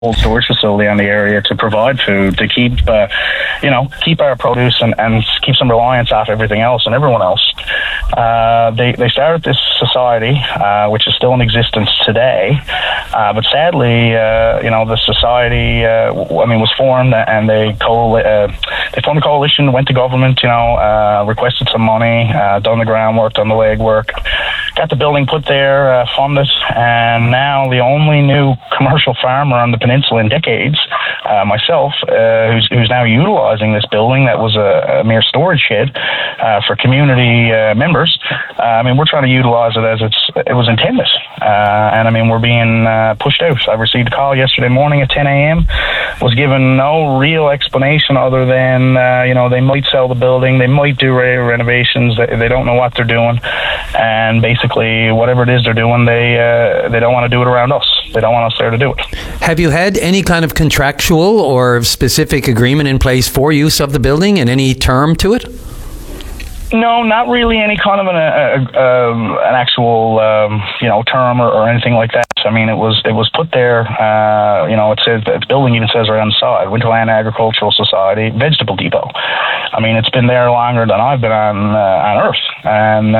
cold storage facility on the area to provide food, to keep keep our produce and keep some reliance off everything else and everyone else. They started this society, which is still in existence today, but sadly, the society, was formed, and they formed a coalition, went to government, requested some money, done the groundwork, done the legwork, got the building put there, funded, and now the only new commercial farmer on the peninsula in decades, myself, who's now utilizing this building that was a mere storage shed for community members. We're trying to utilize it as it was intended, and we're being pushed out. I received a call yesterday morning at 10 a.m. was given no real explanation other than they might sell the building, they might do renovations, they don't know what they're doing, and basically whatever it is they're doing, they don't want to do it around us. They don't want us there to do it. Have you had any kind of contractual or specific agreement in place for use of the building and any term to it? No, not really any kind of an actual term or anything like that. It was put there. It says the building even says right on the side, Winterland Agricultural Society Vegetable Depot. It's been there longer than I've been on Earth, and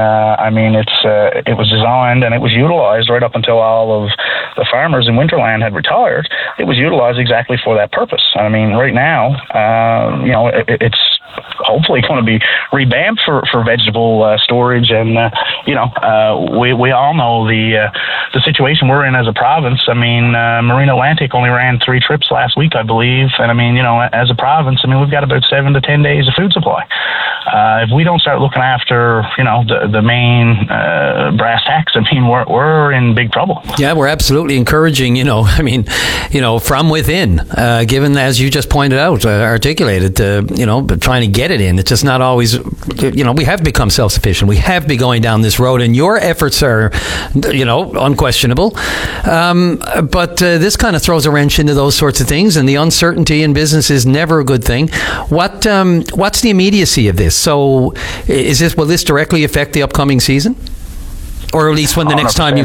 it was designed and it was utilized right up until all of the farmers in Winterland had retired. It was utilized exactly for that purpose. Right now, it's hopefully going to be revamped for vegetable storage, and we all know the situation we're in as a province. Marine Atlantic only ran 3 trips last week, I believe, and as a province, we've got about 7 to 10 days of food supply. If we don't start looking after the main brass tacks, we're in big trouble. Yeah, we're absolutely encouraging from within, given, as you just pointed out, articulated, trying to get it in. It's just not always, we have become self-sufficient. We have been going down this road, and your efforts are, unquestionable. But this kind of throws a wrench into those sorts of things, and the uncertainty in business is never a good thing. What's the immediacy of this? So will this directly affect the upcoming season? Or at least when the next time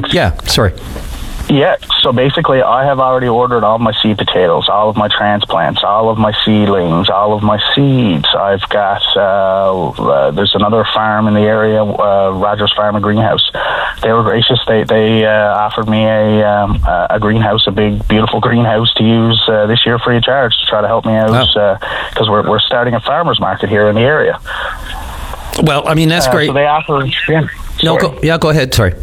Yeah, so basically I have already ordered all my seed potatoes, all of my transplants, all of my seedlings, all of my seeds. I've got, there's another farm in the area, Rogers Farm and Greenhouse. They were gracious. They offered me a greenhouse, a big, beautiful greenhouse to use this year free of charge to try to help me out, because we're starting a farmer's market here in the area. Well, that's great. So they offered... Yeah, go ahead, sorry.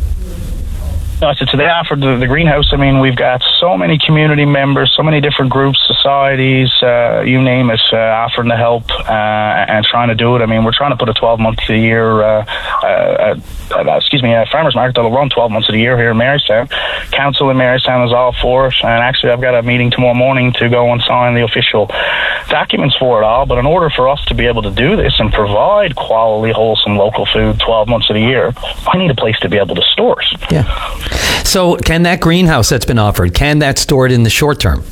So they offered the greenhouse. We've got so many community members, so many different groups, societies, you name it, offering to help and trying to do it. We're trying to put a 12-month a year, a farmer's market that'll run 12 months of the year here in Marystown. Council in Marystown is all for it, and actually I've got a meeting tomorrow morning to go and sign the official documents for it all. But in order for us to be able to do this and provide quality, wholesome local food 12 months of the year, I need a place to be able to store it. Yeah. So can that greenhouse that's been offered, can that store it in the short term?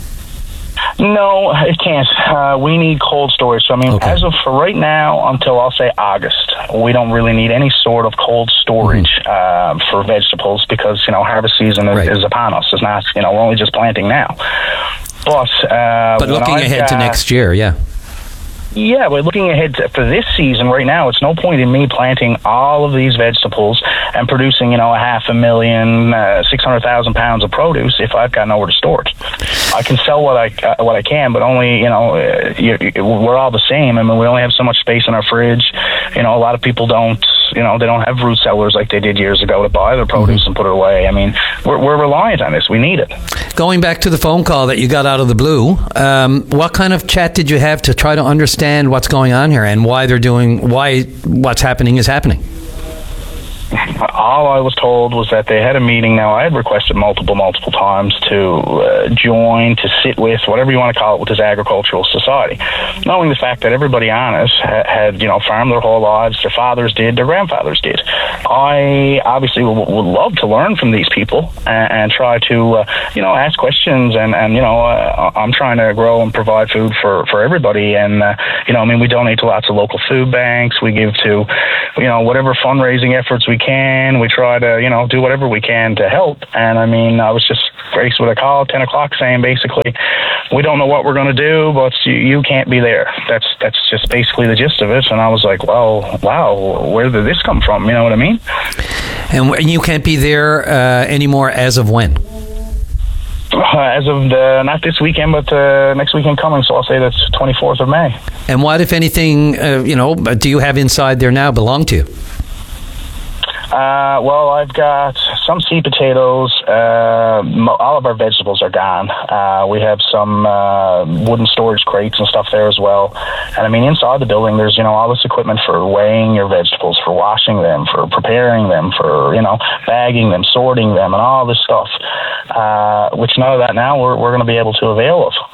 No, it can't. We need cold storage. So, as of for right now, until I'll say August, we don't really need any sort of cold storage for vegetables, because, harvest season is upon us. It's not, we're only just planting now. But looking ahead to next year, yeah. Yeah, we're looking ahead for this season right now. It's no point in me planting all of these vegetables and producing, 500,000, 600,000 pounds of produce if I've got nowhere to store it. I can sell what I can, but only, we're all the same. We only have so much space in our fridge. A lot of people don't, they don't have root cellars like they did years ago to buy their produce and put it away. We're reliant on this. We need it. Going back to the phone call that you got out of the blue, what kind of chat did you have to try to understand what's going on here and why what's happening is happening? All I was told was that they had a meeting. Now, I had requested multiple times to join, to sit with, whatever you want to call it, with this agricultural society, knowing the fact that everybody on it had farmed their whole lives. Their fathers did, their grandfathers did. I obviously would love to learn from these people and try to, ask questions. And I'm trying to grow and provide food for everybody. And, we donate to lots of local food banks. We give to, whatever fundraising efforts we can. We try to, do whatever we can to help. And I mean, I was just graced with a call at 10 o'clock saying basically, we don't know what we're going to do, but you can't be there. That's just basically the gist of it. And I was like, well, wow, where did this come from? You know what I mean? And you can't be there anymore as of when? As of not this weekend, but next weekend coming. So I'll say that's 24th of May. And what, if anything, do you have inside there now belong to you? Well, I've got some seed potatoes. All of our vegetables are gone. We have some wooden storage crates and stuff there as well. And I mean, inside the building, there's, all this equipment for weighing your vegetables, for washing them, for preparing them, for, bagging them, sorting them, and all this stuff, which none of that now we're going to be able to avail of.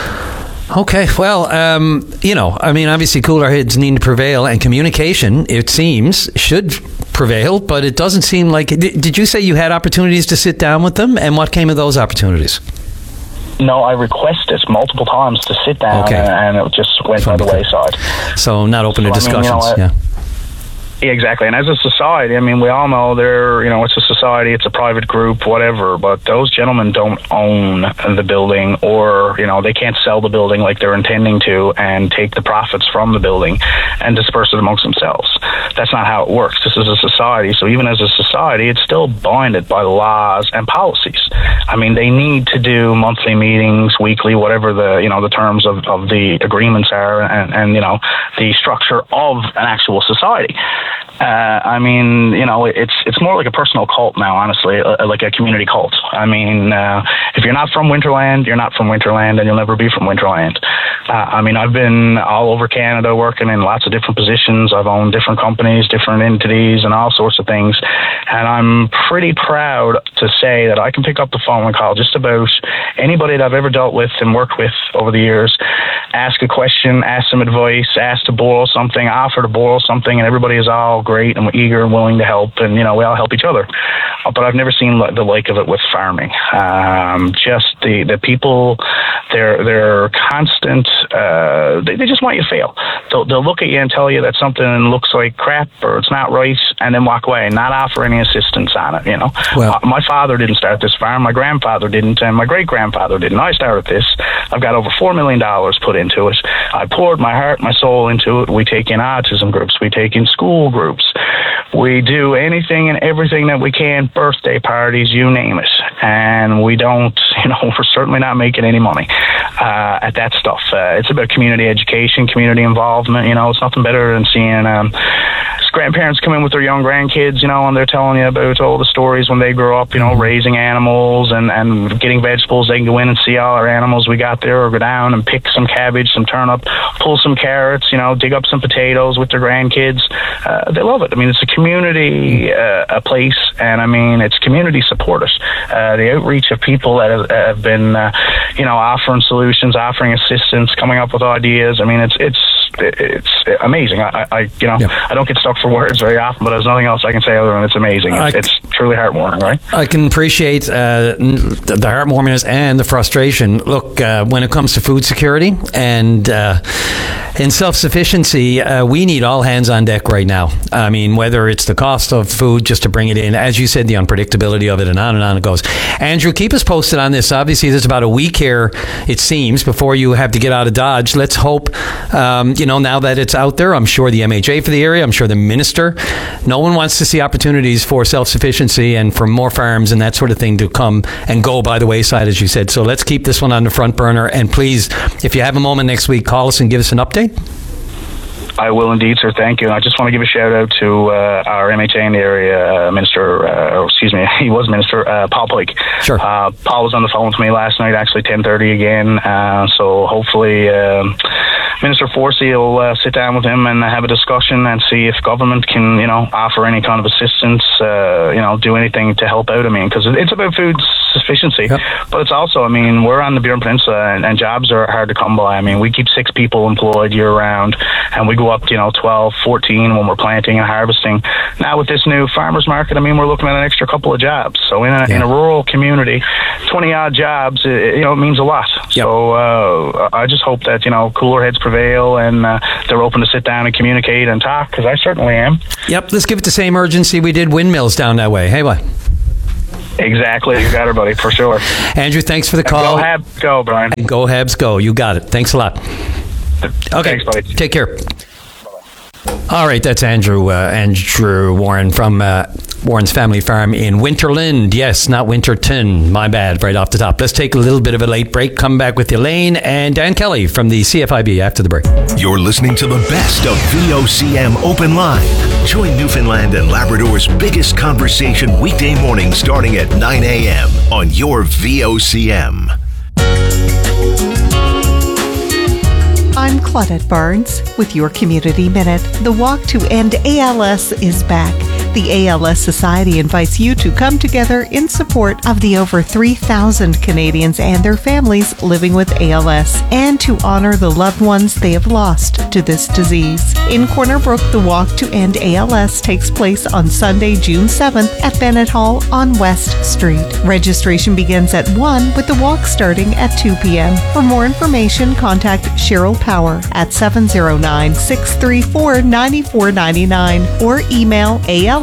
Okay, well, obviously cooler heads need to prevail, and communication, it seems, should prevail, but it doesn't seem like... Did you say you had opportunities to sit down with them, and what came of those opportunities? No, I requested multiple times to sit down, and it just went by the wayside. So not open to discussions, yeah. Yeah, exactly. And as a society, I mean, we all know it's a society, it's a private group, whatever, but those gentlemen don't own the building, or, they can't sell the building like they're intending to and take the profits from the building and disperse it amongst themselves. That's not how it works. This is a society, so even as a society, it's still binded by laws and policies. I mean, they need to do monthly meetings, weekly, whatever the terms of the agreements are, and the structure of an actual society. I mean, it's more like a personal cult now, honestly, like a community cult. I mean, if you're not from Winterland, you're not from Winterland, and you'll never be from Winterland. I mean, I've been all over Canada working in lots of different positions. I've owned different companies, different entities, and all sorts of things. And I'm pretty proud to say that I can pick up the phone and call just about anybody that I've ever dealt with and worked with over the years, ask a question, ask some advice, ask to borrow something, offer to borrow something, and everybody is all great and eager and willing to help, and we all help each other. But I've never seen the like of it with farming. Just the people, they're constant. They just want you to fail. They'll look at you and tell you that something looks like crap or it's not right, and then walk away and not offer any assistance on it. Well, my father didn't start this farm, my grandfather didn't, and my great grandfather didn't. I started this. I've got over $4 million put into it. I poured my heart, my soul into it. We take in autism groups, we take in school groups, we do anything and everything that we can, birthday parties, you name it. And we don't, we're certainly not making any money at that stuff. It's about community education, community involvement. It's nothing better than seeing grandparents come in with their young grandkids, and they're telling you about all the stories when they grow up, raising animals and getting vegetables. They can go in and see all our animals we got there, or go down and pick some cabbage, some turnip, pull some carrots, dig up some potatoes with their grandkids. They love it. I mean, it's a community a place, and I mean, it's community supported. The outreach of people that have been, offering solutions, offering assistance, coming up with ideas. I mean, it's amazing. I don't get stuck for words very often, but there's nothing else I can say other than it's amazing. It's truly heartwarming, right? I can appreciate the heartwarmingness and the frustration. Look, when it comes to food security and self-sufficiency, we need all hands on deck right now. I mean, whether it's the cost of food just to bring it in, as you said, the unpredictability of it, and on it goes. Andrew, keep us posted on this. Obviously, there's about a week here, it seems, before you have to get out of Dodge. Let's hope, now that it's out there, I'm sure the MHA for the area, I'm sure the minister, no one wants to see opportunities for self-sufficiency and for more farms and that sort of thing to come and go by the wayside, as you said. So let's keep this one on the front burner. And please, if you have a moment next week, call us and give us an update. I will indeed, sir. Thank you. And I just want to give a shout out to our MHA in the area, he was Minister Paul Pike. Sure. Paul was on the phone with me last night, actually 10:30 again. So hopefully Minister Forsey will sit down with him and have a discussion and see if government can, offer any kind of assistance, do anything to help out. I mean, because it's about food sufficiency, yep. But it's also, I mean, we're on the Burin Peninsula and jobs are hard to come by. I mean, we keep 6 people employed year round, and we go up, 12, 14 when we're planting and harvesting. Now with this new farmers market, I mean, we're looking at an extra couple of jobs. So in a rural community, 20 odd jobs, it means a lot. So I just hope that, cooler heads prevail and they're open to sit down and communicate and talk, because I certainly am. Yep, let's give it the same urgency we did windmills down that way. Hey, what? Exactly. You got it, buddy, for sure. Andrew, thanks for the call. Go Habs, go, Brian. And go Habs, go. You got it. Thanks a lot. Okay, thanks, buddy. Take care. All right, that's Andrew Warren from Warren's Family Farm in Winterland. Yes, not Winterton. My bad, right off the top. Let's take a little bit of a late break. Come back with Elaine and Dan Kelly from the CFIB after the break. You're listening to the best of VOCM Open Line. Join Newfoundland and Labrador's biggest conversation weekday mornings starting at 9 a.m. on your VOCM. I'm Claudette Barnes with your Community Minute. The Walk to End ALS is back. The ALS Society invites you to come together in support of the over 3,000 Canadians and their families living with ALS, and to honor the loved ones they have lost to this disease. In Corner Brook, the Walk to End ALS takes place on Sunday, June 7th at Bennett Hall on West Street. Registration begins at 1, with the walk starting at 2 p.m. For more information, contact Cheryl Power at 709-634-9499 or email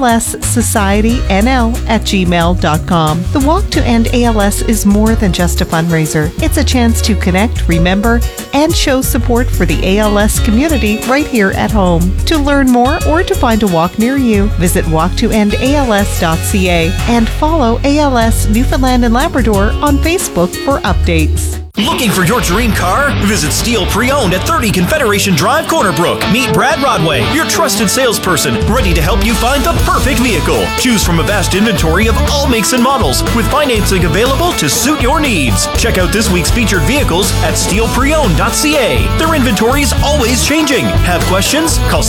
alssocietynl@gmail.com. The Walk to End ALS is more than just a fundraiser. It's a chance to connect, remember, and show support for the ALS community right here at home. To learn more or to find a walk near you, visit walktoendals.ca and follow ALS Newfoundland and Labrador on Facebook for updates. Looking for your dream car? Visit Steel Pre-Owned at 30 Confederation Drive, Corner Brook. Meet Brad Rodway, your trusted salesperson, ready to help you find the perfect vehicle. Choose from a vast inventory of all makes and models, with financing available to suit your needs. Check out this week's featured vehicles at steelpreowned.ca. Their inventory is always changing. Have questions? Call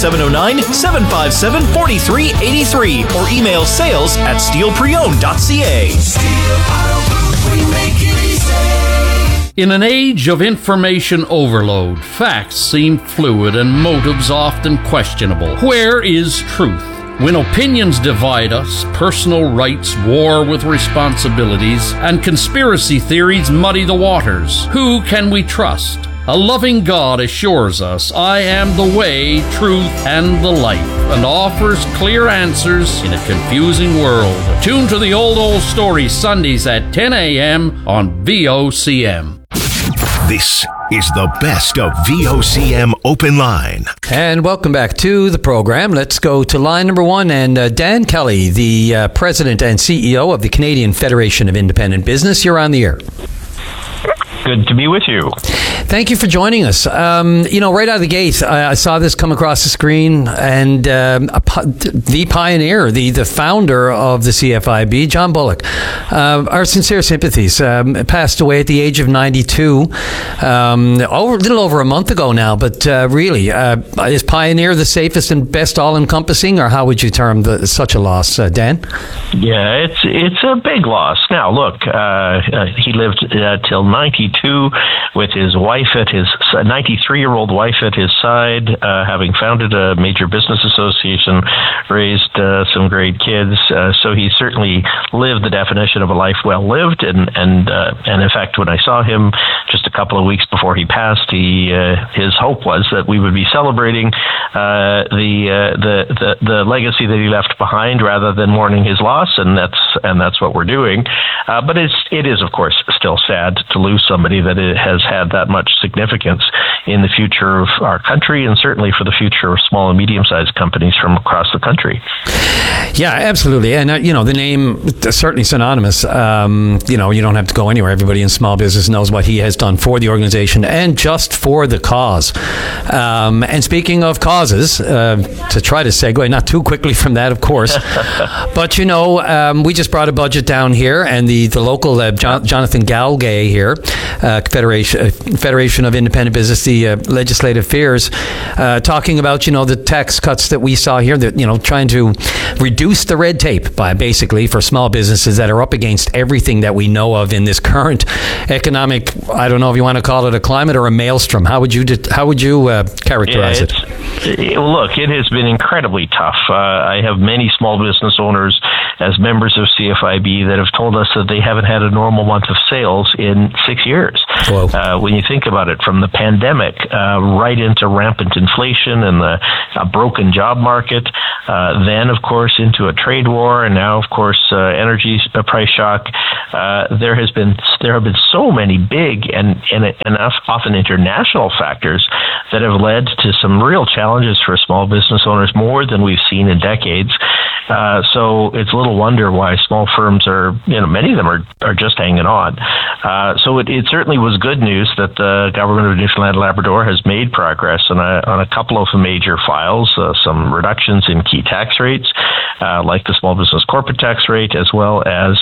709-757-4383 or email sales@steelpreowned.ca. Steel Auto Group, we make it easy. In an age of information overload, facts seem fluid and motives often questionable. Where is truth? When opinions divide us, personal rights war with responsibilities, and conspiracy theories muddy the waters, who can we trust? A loving God assures us, I am the way, truth, and the life, and offers clear answers in a confusing world. Tune to the Old Story Sundays at 10 a.m. on VOCM. This is the best of VOCM Open Line. And welcome back to the program. Let's go to line number one. And Dan Kelly, the president and CEO of the Canadian Federation of Independent Business, you're on the air. Good to be with you. Thank you for joining us. Right out of the gate, I saw this come across the screen, and the pioneer, the founder of the CFIB, John Bullock, our sincere sympathies. Passed away at the age of 92, a little over a month ago now. But really, is pioneer the safest and best all-encompassing, or how would you term such a loss, Dan? Yeah, it's a big loss. Now, look, he lived till 92 with his wife at his 93-year-old wife at his side, having founded a major business association, raised some great kids. So he certainly lived the definition of a life well lived. And in fact, when I saw him just a couple of weeks before he passed, his hope was that we would be celebrating the legacy that he left behind rather than mourning his loss, and that's what we're doing. But it is of course still sad to lose somebody that has had that much significance in the future of our country, and certainly for the future of small and medium-sized companies from across the country. Yeah, absolutely. And, the name is certainly synonymous. You don't have to go anywhere. Everybody in small business knows what he has done for the organization and just for the cause. And speaking of causes, to try to segue, not too quickly from that, of course, but, we just brought a budget down here, and the local Jonathan Galgay here, Federation of Independent Business, the Legislative Affairs, talking about, the tax cuts that we saw here, that, trying to reduce the red tape basically for small businesses that are up against everything that we know of in this current economic, I don't know if you want to call it a climate or a maelstrom. How would you characterize it? Look, it has been incredibly tough. I have many small business owners as members of CFIB that have told us that they haven't had a normal month of sales in 6 years. When you think about it, from the pandemic right into rampant inflation and the broken job market, then of course into a trade war, and now of course energy price shock. There have been so many big and often international factors that have led to some real challenges for small business owners, more than we've seen in decades. So it's little wonder why small firms are, many of them are just hanging on. So it certainly was good news that the government of Newfoundland and Labrador has made progress on a couple of major files, some reductions in key tax rates, like the small business corporate tax rate, as well as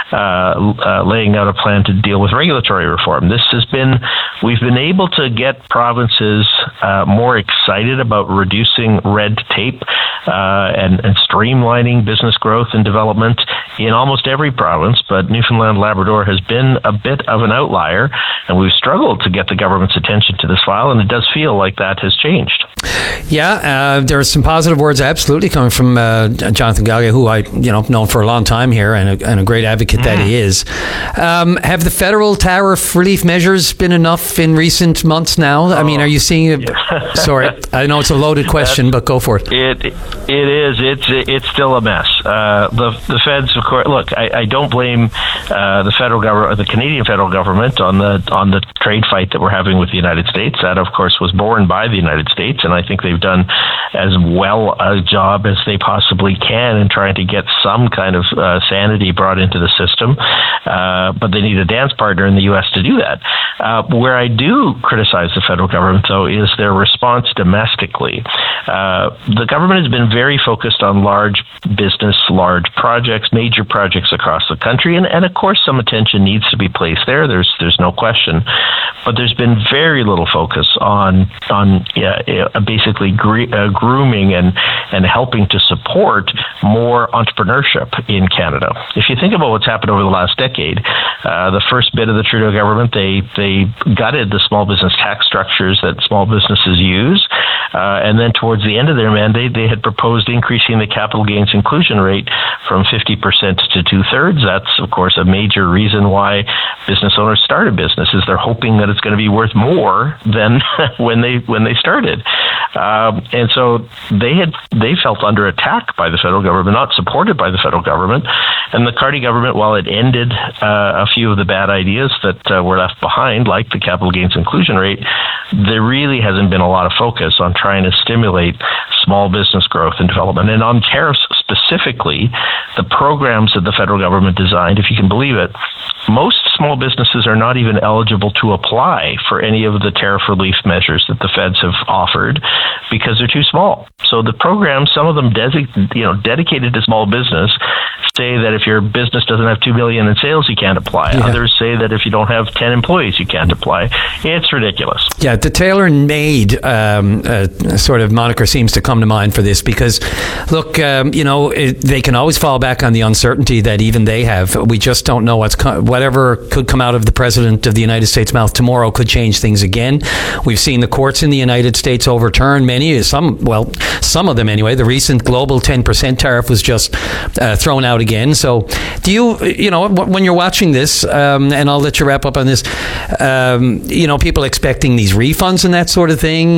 laying out a plan to deal with regulatory reform. We've been able to get provinces more excited about reducing red tape and streamlining business growth and development in almost every province, but Newfoundland and Labrador has been a bit of an outlier, and we've struggled to get the government's attention to this file, and it does feel like that has changed. Yeah, there are some positive words absolutely coming from Jonathan Gallia, who I known for a long time here, and a great advocate that he is. Have the federal tariff relief measures been enough in recent months now? I mean, are you seeing Sorry, I know it's a loaded question, but go for it. It is. It's still a mess. The feds, of course. Look, I don't blame the federal government or the Canadian federal government on the trade fight that we're having with the United States. That, of course, was borne by the United States, and I think they've done as well a job as they possibly can in trying to get some kind of sanity brought into the system. But they need a dance partner in the U.S. to do that. Where I do criticize the federal government, though, is their response domestically. The government has been very focused on large business, large projects, major projects across the country, and of course some attention needs to be placed there. There's no question, but there's been very little focus on basically grooming and helping to support more entrepreneurship in Canada. If you think about what's happened over the last decade, the first bit of the Trudeau government, they gutted the small business tax structures that small businesses use, and then towards the end of their mandate, they had proposed increasing the capital gains inclusion rate from 50% to 2/3. That's, of course, a major reason why business owners start a business, is they're hoping that it's going to be worth more than when they started. And so they felt under attack by the federal government, not supported by the federal government. And the Carney government, while it ended a few of the bad ideas that were left behind, like the capital gains inclusion rate, there really hasn't been a lot of focus on trying to stimulate small business growth and development. And on tariffs specifically, the programs that the federal government designed, if you can believe it, most small businesses are not even eligible to apply for any of the tariff relief measures that the feds have offered because they're too small. So the programs, some of them dedicated to small business, say that if your business doesn't have $2 million in sales, you can't apply. Yeah. Others say that if you don't have 10 employees, you can't apply. It's ridiculous. Yeah, the tailor-made sort of moniker seems to come to mind for this because, look, they can always fall back on the uncertainty that even they have. We just don't know whatever could come out of the President of the United States' mouth tomorrow could change things again. We've seen the courts in the United States overturn some of them anyway. The recent global 10% tariff was just thrown out again. So do you when you're watching this, and I'll let you wrap up on this, people expecting these refunds and that sort of thing.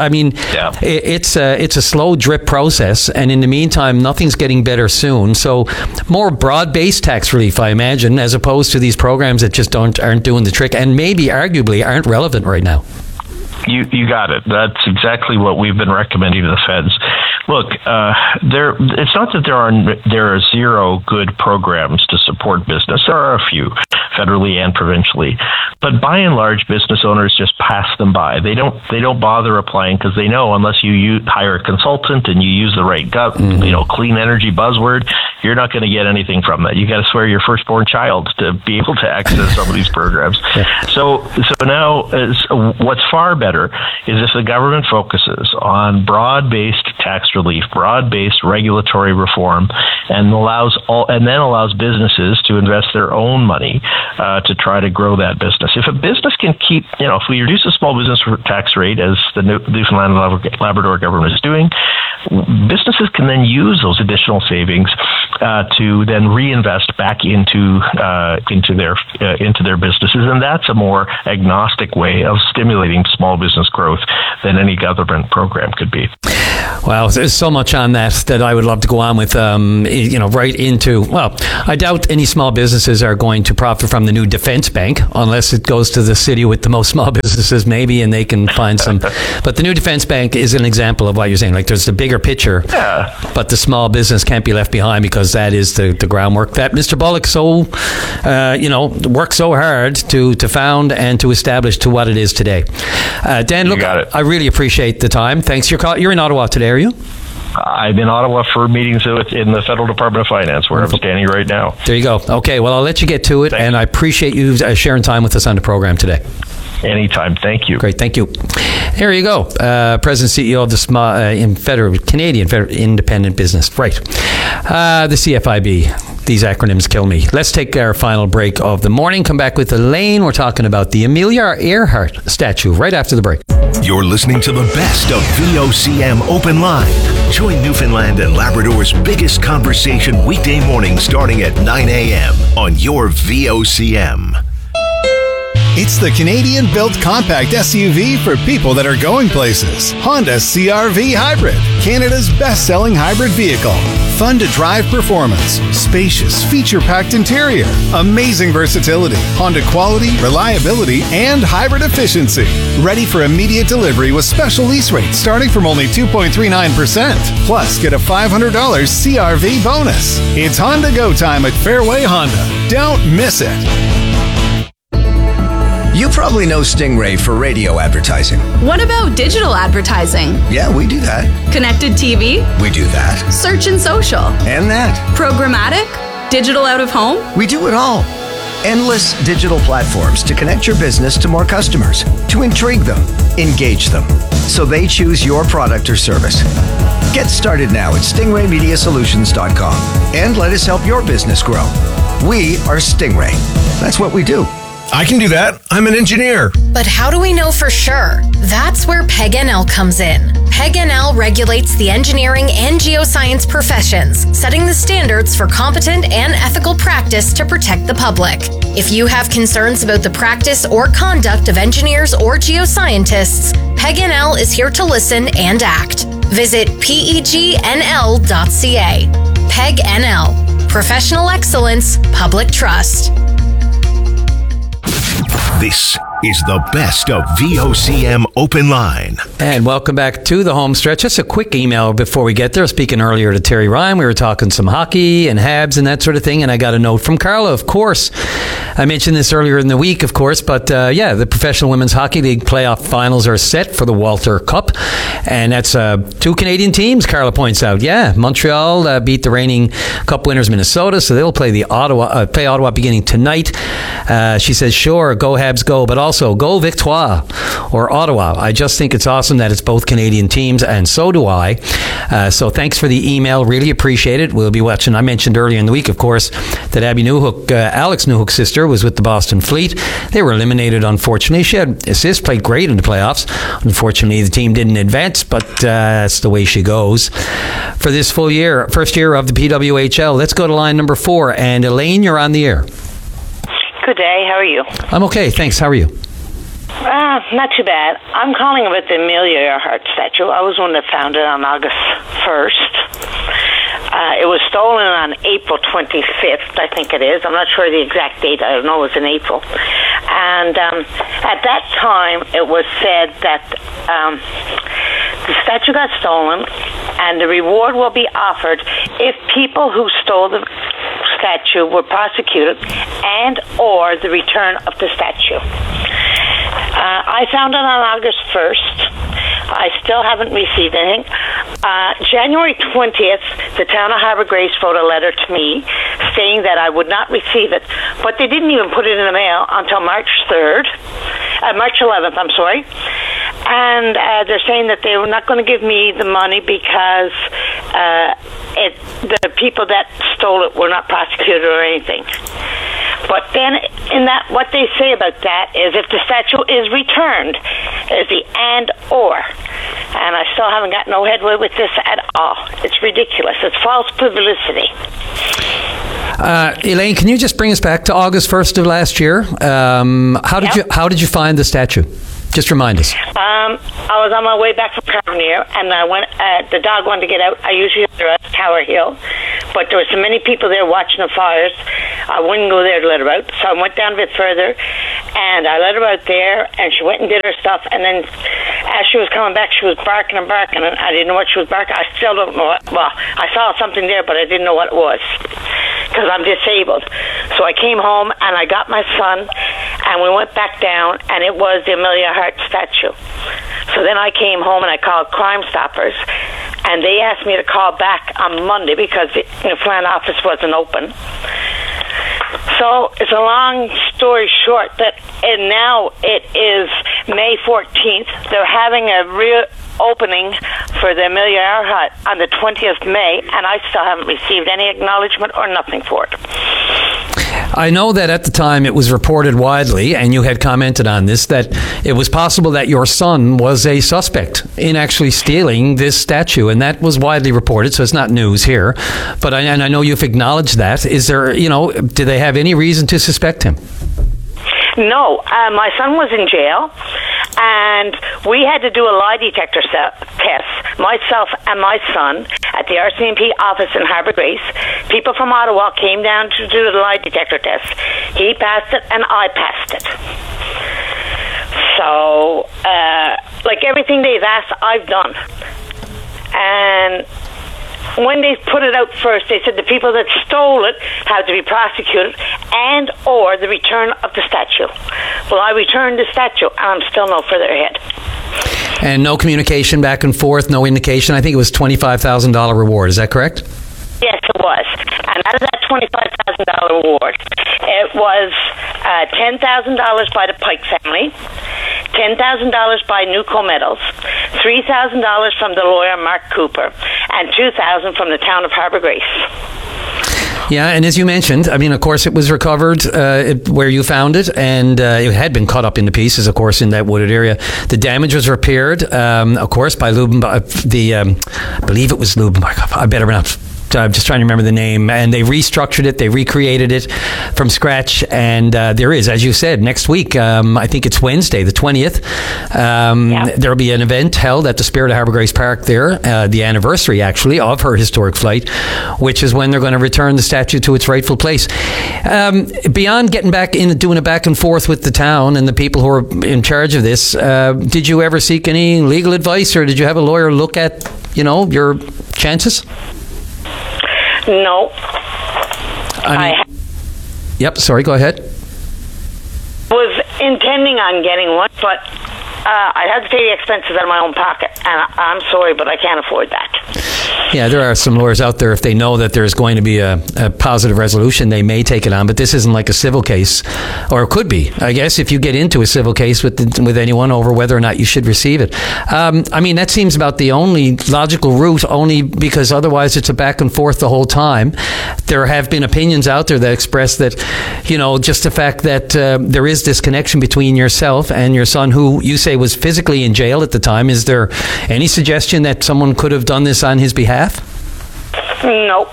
It's a slow drip process, and in the meantime, nothing's getting better soon. So more broad-based tax relief, I imagine, as opposed to these programs that just aren't doing the trick and maybe arguably aren't relevant right now. You got it. That's exactly what we've been recommending to the feds. Look, it's not that there are zero good programs to support business. There are a few, federally and provincially, but by and large, business owners just pass them by. They don't bother applying because they know unless you hire a consultant and you use the right clean energy buzzword, you're not going to get anything from that. You got to swear your firstborn child to be able to access some of these programs. So now, what's far better is if the government focuses on broad-based tax relief, broad-based regulatory reform, and then allows businesses to invest their own money to try to grow that business. If a business can keep, if we reduce the small business tax rate, as the Newfoundland and Labrador government is doing, businesses can then use those additional savings to then reinvest back into their businesses, and that's a more agnostic way of stimulating small business growth than any government program could be. Well, there's so much on that I would love to go on with, right into, well, I doubt any small businesses are going to profit from the new defense bank unless it goes to the city with the most small businesses maybe, and they can find some. But the new defense bank is an example of what you're saying. Like, there's the bigger picture, but the small business can't be left behind because that is the groundwork that Mr. Bullock worked so hard to found and to establish to what it is today. Dan, look, I really appreciate the time. Thanks. You're in Ottawa today, are you? I'm in Ottawa for meetings in the Federal Department of Finance, where I'm standing right now. There you go. Okay, well, I'll let you get to it, Thanks. And I appreciate you sharing time with us on the program today. Anytime. Thank you. Great. Thank you. There you go. President CEO of the Canadian Independent Business. Right. The CFIB. These acronyms kill me. Let's take our final break of the morning. Come back with Elaine. We're talking about the Amelia Earhart statue right after the break. You're listening to the best of VOCM Open Line. Join Newfoundland and Labrador's biggest conversation weekday mornings starting at 9 a.m. on your VOCM. It's the Canadian-built compact SUV for people that are going places. Honda CR-V Hybrid, Canada's best-selling hybrid vehicle. Fun-to-drive performance, spacious, feature-packed interior, amazing versatility, Honda quality, reliability, and hybrid efficiency. Ready for immediate delivery with special lease rates starting from only 2.39%. Plus, get a $500 CR-V bonus. It's Honda Go time at Fairway Honda. Don't miss it. You probably know Stingray for radio advertising. What about digital advertising? Yeah, we do that. Connected TV? We do that. Search and social? And that. Programmatic? Digital out of home? We do it all. Endless digital platforms to connect your business to more customers, to intrigue them, engage them, so they choose your product or service. Get started now at stingraymediasolutions.com and let us help your business grow. We are Stingray. That's what we do. I can do that. I'm an engineer. But how do we know for sure? That's where PEG-NL comes in. PEG-NL regulates the engineering and geoscience professions, setting the standards for competent and ethical practice to protect the public. If you have concerns about the practice or conduct of engineers or geoscientists, PEG-NL is here to listen and act. Visit pegnl.ca. PEG-NL. Professional excellence, public trust. This is the best of VOCM Open Line. And welcome back to the home stretch. Just a quick email before we get there. Speaking earlier to Terry Ryan, we were talking some hockey and Habs and that sort of thing, and I got a note from Carla, of course. I mentioned this earlier in the week, of course, but the Professional Women's Hockey League playoff finals are set for the Walter Cup, and that's 2 Canadian teams, Carla points out. Yeah, Montreal beat the reigning Cup winners Minnesota, so they'll play Ottawa beginning tonight. She says, sure, go Habs, go, but also go Victoire or Ottawa. I just think it's awesome that it's both Canadian teams, and so do I. So thanks for the email. Really appreciate it. We'll be watching. I mentioned earlier in the week, of course, that Abby Newhook, Alex Newhook's sister, was with the Boston Fleet. They were eliminated, unfortunately. She had assists, played great in the playoffs. Unfortunately, the team didn't advance, but that's the way she goes. For this first year of the PWHL, let's go to line number 4. And Elaine, you're on the air. Good day. How are you? I'm okay, thanks. How are you? Not too bad. I'm calling about the Amelia Earhart statue. I was one that found it on August 1st. It was stolen on April 25th, I think it is. I'm not sure the exact date. I don't know. It was in April. And at that time, it was said that the statue got stolen, and the reward will be offered if people who stole the statue were prosecuted and or the return of the statue. I found it on August 1st. I still haven't received anything. January 20th, the town of Harbour Grace wrote a letter to me saying that I would not receive it, but they didn't even put it in the mail until March 11th, I'm sorry. And they're saying that they were not going to give me the money because the people that stole it were not prosecuted or anything. But then, in that, what they say about that is if the statue is returned, is the and or. And I still haven't got no headway with this at all. It's ridiculous. It's false publicity. Elaine, can you just bring us back to August 1st of last year? How did you find the statue? Just remind us. I was on my way back from Carnegie, and I went. The dog wanted to get out. I usually go at Tower Hill, but there were so many people there watching the fires, I wouldn't go there to let her out. So I went down a bit further, and I let her out there, and she went and did her stuff. And then, as she was coming back, she was barking and barking, and I didn't know what she was barking. I still don't know what. Well, I saw something there, but I didn't know what it was because I'm disabled. So I came home, and I got my son, and we went back down, and it was the Amelia Hart statue. So then I came home and I called Crime Stoppers, and they asked me to call back on Monday because the Flint office wasn't open. So it's a long story short that, and now it is May 14th. They're having a real opening for the Amelia Earhart on the 20th of May, and I still haven't received any acknowledgement or nothing for it. I know that at the time it was reported widely, and you had commented on this, that it was possible that your son was a suspect in actually stealing this statue, and that was widely reported, so it's not news here. But I know you've acknowledged that. Is there, do they have any reason to suspect him? No, my son was in jail, and we had to do a lie detector test, myself and my son, at the RCMP office in Harbour Grace. People from Ottawa came down to do the lie detector test. He passed it, and I passed it. So, like everything they've asked, I've done. And when they put it out first, they said the people that stole it had to be prosecuted and or the return of the statue. Well, I returned the statue, and I'm still no further ahead. And no communication back and forth, no indication. I think it was $25,000 reward. Is that correct? Yes, it was. And out of that $25,000 reward, it was $10,000 by the Pike family, $10,000 by Newco Metals, $3,000 from the lawyer Mark Cooper, and $2,000 from the town of Harbour Grace. Yeah, and as you mentioned, I mean, of course, it was recovered where you found it, and it had been cut up into pieces, of course, in that wooded area. The damage was repaired, of course, by Lubenbach, I believe it was Lubenbach. I better not. I'm just trying to remember the name, and they restructured it, they recreated it from scratch, and there is, as you said, next week, I think it's Wednesday, the 20th, there'll be an event held at the Spirit of Harbour Grace Park there, the anniversary, actually, of her historic flight, which is when they're going to return the statue to its rightful place. Beyond getting back in, doing a back and forth with the town and the people who are in charge of this, did you ever seek any legal advice, or did you have a lawyer look at, your chances? No. Yep, sorry, go ahead. Was intending on getting one, but I had to pay the expenses out of my own pocket, and I'm sorry, but I can't afford that. Yeah, there are some lawyers out there, if they know that there's going to be a positive resolution, they may take it on, but this isn't like a civil case, or it could be, I guess, if you get into a civil case with anyone over whether or not you should receive it. I mean, that seems about the only logical route, only because otherwise it's a back and forth the whole time. There have been opinions out there that express that, just the fact that there is this connection between yourself and your son, who you say was physically in jail at the time. Is there any suggestion that someone could have done this on his behalf? No.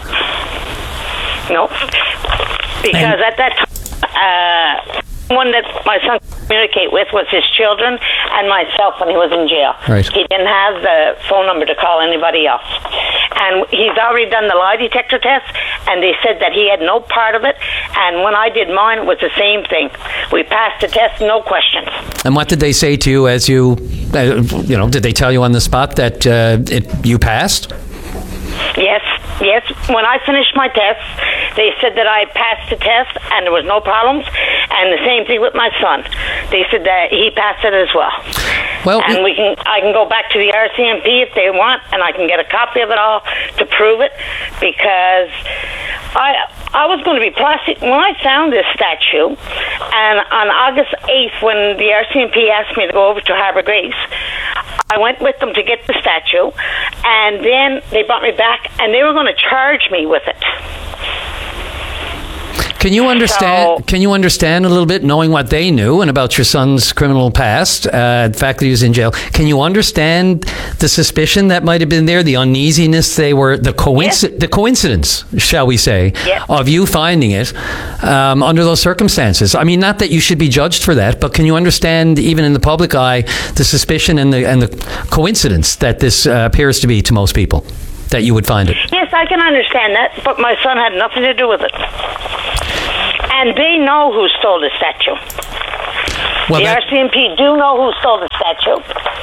Because at that time, one that my son could communicate with was his children and myself when he was in jail. Right. He didn't have the phone number to call anybody else. And he's already done the lie detector test, and they said that he had no part of it. And when I did mine, it was the same thing. We passed the test, no questions. And what did they say to you as you, did they tell you on the spot that you passed? Yes. When I finished my test, they said that I passed the test and there was no problems. And the same thing with my son. They said that he passed it as well. And I can go back to the RCMP if they want, and I can get a copy of it all to prove it, because I was going to be prosecuted when I found this statue, and on August 8th, when the RCMP asked me to go over to Harbour Grace, I went with them to get the statue, and then they brought me back, and they were going to charge me with it. Can you understand? Can you understand a little bit, knowing what they knew and about your son's criminal past, the fact that he was in jail? Can you understand the suspicion that might have been there, the uneasiness the coincidence, shall we say, of you finding it under those circumstances? I mean, not that you should be judged for that, but can you understand, even in the public eye, the suspicion and the coincidence that this appears to be to most people, that you would find it? Yes, I can understand that, but my son had nothing to do with it. And they know who stole the statue. Well, the RCMP do know who stole the statue.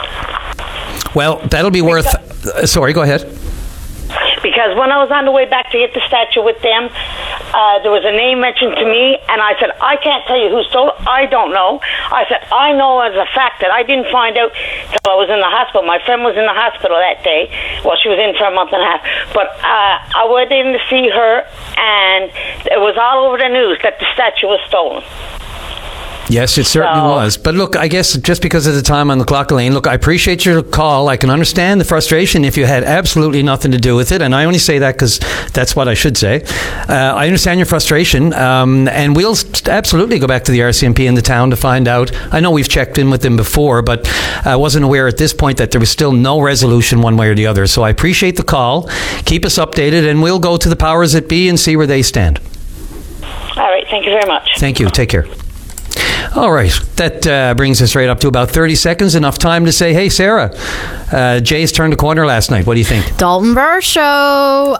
Well, that'll be worth... sorry, go ahead. Because when I was on the way back to get the statue with them, there was a name mentioned to me, and I said, I can't tell you who stole it. I don't know. I said, I know as a fact that I didn't find out till I was in the hospital. My friend was in the hospital that day. Well, she was in for a month and a half. But I went in to see her, and it was all over the news that the statue was stolen. Yes, it certainly was. But look, I guess just because of the time on the clock, Elaine, look, I appreciate your call. I can understand the frustration if you had absolutely nothing to do with it. And I only say that because that's what I should say. I understand your frustration. And we'll absolutely go back to the RCMP in the town to find out. I know we've checked in with them before, but I wasn't aware at this point that there was still no resolution one way or the other. So I appreciate the call. Keep us updated, and we'll go to the powers that be and see where they stand. All right. Thank you very much. Thank you. Take care. All right. That brings us right up to about 30 seconds. Enough time to say, hey, Sarah, Jays turned a corner last night. What do you think? Dalton Burr show.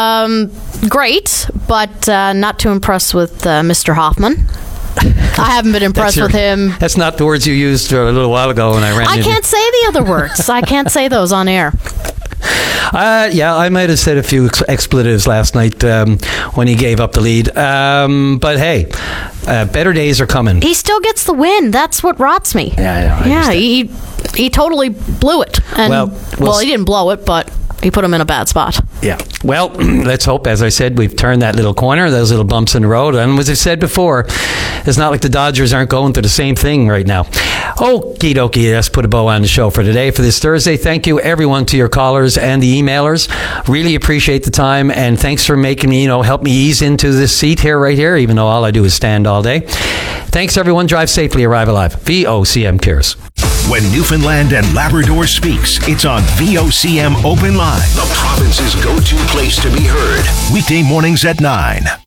Great, but not too impressed with Mr. Hoffman. I haven't been impressed with him. That's not the words you used a little while ago when I ran I can't say the other words. I can't say those on air. Yeah, I might have said a few expletives last night when he gave up the lead. But hey, better days are coming. He still gets the win. That's what rots me. Yeah, he totally blew it. And, well, he didn't blow it, but he put him in a bad spot. Yeah. Well, let's hope, as I said, we've turned that little corner, those little bumps in the road. And as I said before, it's not like the Dodgers aren't going through the same thing right now. Okie dokie, let's put a bow on the show for today, for this Thursday. Thank you, everyone, to your callers and the emailers. Really appreciate the time, and thanks for making me, help me ease into this seat here, right here, even though all I do is stand all day. Thanks, everyone. Drive safely, arrive alive. VOCM cares. When Newfoundland and Labrador speaks, it's on VOCM Open Line, the province's go-to place to be heard. Weekday mornings at 9.